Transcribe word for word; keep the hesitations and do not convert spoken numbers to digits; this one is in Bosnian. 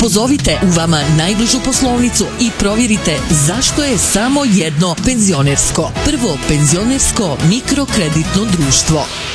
Pozovite u vama najbližu poslovnicu i provjerite zašto je samo jedno penzionersko. Prvo penzionersko mikrokreditno društvo.